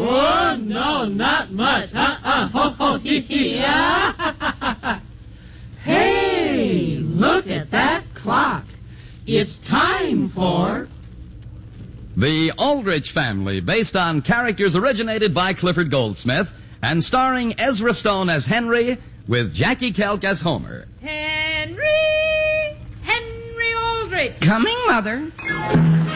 Oh, no, not much. Ho, ho, hee, hee. Hey, look at that clock. It's time for... The Aldrich Family, based on characters originated by Clifford Goldsmith and starring Ezra Stone as Henry with Jackie Kelk as Homer. Henry Aldrich. Coming, Mother.